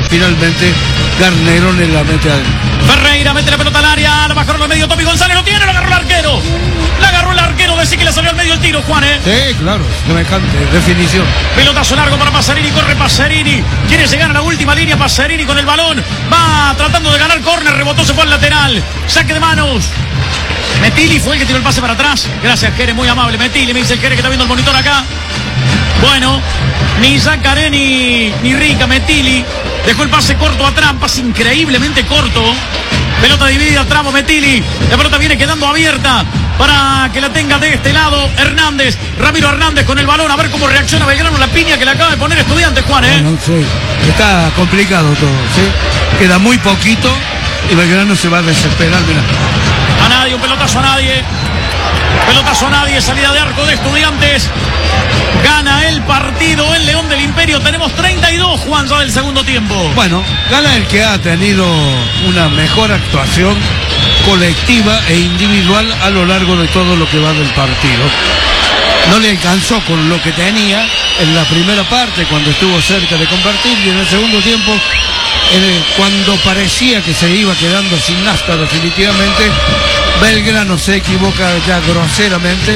finalmente Garnerone la mete adentro. Ferreira mete la pelota al área, la bajaron al medio, Tommy González lo tiene, lo agarró el arquero. La agarró el arquero, decir que le salió al medio el tiro, Juan, Sí, claro, semejante definición. Pelotazo largo para Pacerini, corre Pacerini, quiere llegar a la última línea, Pacerini con el balón, va tratando de ganar córner, rebotó, se fue al lateral, saque de manos. Metilli fue el que tiró el pase para atrás. Gracias, Jere, muy amable. Metilli, me dice el Jere que está viendo el monitor acá. Bueno, ni Zacaré ni Rica, Metilli dejó el pase corto atrás, pase increíblemente corto. Pelota dividida, tramo Metilli. La pelota viene quedando abierta para que la tenga de este lado Hernández. Ramiro Hernández con el balón, a ver cómo reacciona Belgrano, la piña que le acaba de poner Estudiantes, Juan, No, sí. Está complicado todo, ¿sí? Queda muy poquito y Belgrano se va a desesperar, mirá. A nadie, un pelotazo a nadie. Pelotazo a nadie, salida de arco de Estudiantes. Gana el partido el León del Imperio. Tenemos 32, Juan, ya del segundo tiempo. Bueno, gana el que ha tenido una mejor actuación colectiva e individual a lo largo de todo lo que va del partido. No le alcanzó con lo que tenía en la primera parte cuando estuvo cerca de convertir, y en el segundo tiempo, cuando parecía que se iba quedando sin nafta definitivamente, Belgrano se equivoca ya groseramente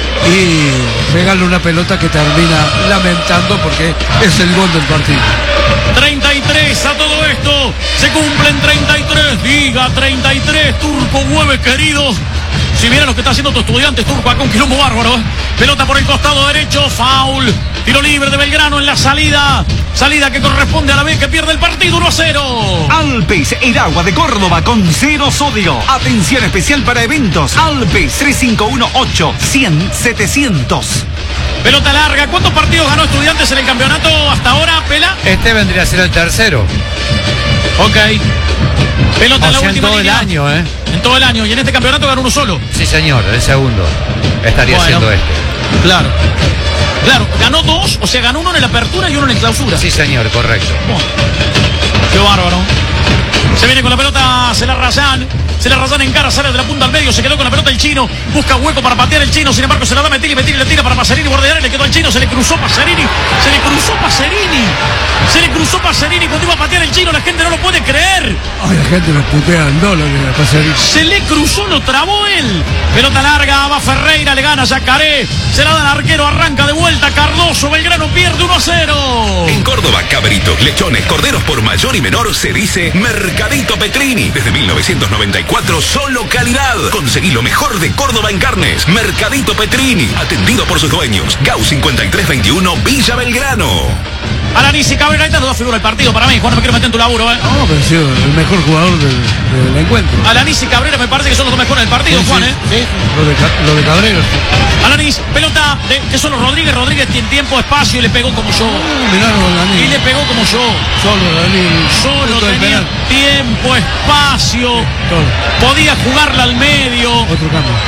y regala una pelota que termina lamentando porque es el gol del partido. 33 a todo esto, se cumplen 33, diga 33, Turco Güemes querido. Si viera lo que está haciendo tu Estudiantes, Turco, acá un quilombo bárbaro. Pelota por el costado derecho, foul. Tiro libre de Belgrano en la salida. Salida que corresponde a la B, que pierde el partido 1-0. Alpes, el agua de Córdoba con 0 sodio. Atención especial para eventos. Alpes 3518-100-700. Pelota larga. ¿Cuántos partidos ganó Estudiantes en el campeonato hasta ahora, Pela? Este vendría a ser el tercero. Ok. Pelota en la última todo línea. El año, ¿eh? En todo el año. Y en este campeonato ganó uno solo. Sí, señor, el segundo. Estaría siendo este. Claro. Claro, ganó dos, o sea, ganó uno en la apertura y uno en la clausura. Sí, señor, correcto. Bueno, qué bárbaro. Se viene con la pelota Celarrazán en cara, sale de la punta al medio, se quedó con la pelota el chino, busca hueco para patear el chino, sin embargo se la da Metilli le tira para Pacerini, guardián, le quedó al chino, se le cruzó Pacerini cuando iba a patear el chino, la gente no lo puede creer. Ay, la gente lo putea en dólares a Pacerini. Se le cruzó, lo trabó él. Pelota larga, va Ferreira, le gana Yacaré, se la da al arquero, arranca de vuelta Cardoso, Belgrano pierde 1-0. En Córdoba, cabritos, lechones, corderos por mayor y menor se dice Mercadito Petrini. Desde 1994, solo calidad. Conseguí lo mejor de Córdoba en carnes. Mercadito Petrini, atendido por sus dueños. Gau 5321, Villa Belgrano. Alanis y Cabrera, esta es la figura del partido para mí. Juan, no me quiero meter en tu laburo, No, pero ha sido el mejor jugador del encuentro. Alanis y Cabrera me parece que son los dos mejores del partido, Sí, Juan, sí. Lo de Cabrera. Alanis, pelota que solo Rodríguez tiene tiempo, espacio y le pegó como yo. Mirá, Alanis. Y le pegó como yo. Solo Alanis. Solo tenía tiempo, espacio. Todo. Podía jugarla al medio. Otro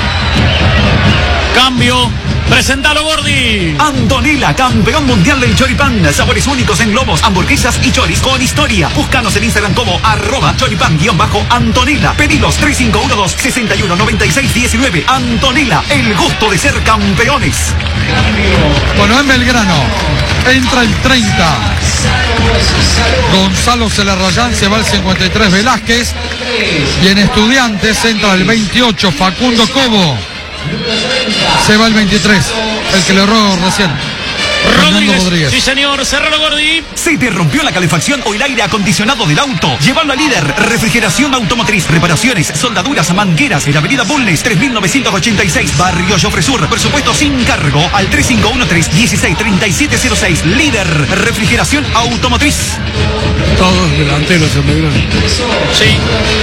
Cambio. Presentalo, Gordi. Antonella, campeón mundial del choripán. Sabores únicos en lomos, hamburguesas y choris con historia. Búscanos en Instagram como @choripán_Antonella. Pedidos 3512-619619. Antonella, el gusto de ser campeones. Bueno, en Belgrano entra el 30 Gonzalo Celarrayán, se va el 53 Velázquez, y en Estudiantes entra el 28 Facundo Cobo, se va el 23, el que le erró recién, Rodríguez. Sí, señor, cerralo, Gordi. ¿Se te rompió la calefacción o el aire acondicionado del auto? Llévalo a Líder Refrigeración Automotriz. Reparaciones, soldaduras, mangueras. En Avenida Bulnes, 3986, Barrio Jofre Sur. Presupuesto sin cargo al 3513-163706. Líder Refrigeración Automotriz. Todos delanteros en Belgrano. Sí.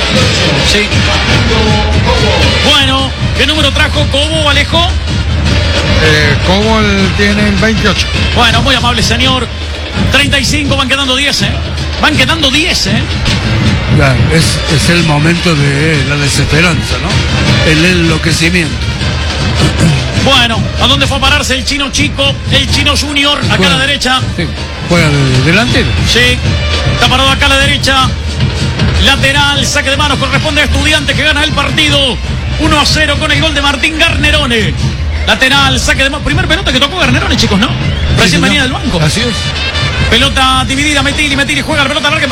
Bueno, ¿qué número trajo Cobo, Alejo? Cobo tiene el 28. Bueno, muy amable, señor. 35, van quedando 10, Van quedando 10, Ya, es el momento de la desesperanza, ¿no? El enloquecimiento. Bueno, ¿a dónde fue a pararse el chino chico, el chino junior? Acá a la derecha. Sí, juega de delantero. Sí, está parado acá a la derecha. Lateral, saque de manos, corresponde a Estudiantes que gana el partido 1-0 con el gol de Martín Garnerone. Lateral, saque de manos. Primer pelota que tocó Garnerone, chicos, ¿no? Recién venía del banco. Así es. Pelota dividida, Metilli juega la pelota larga.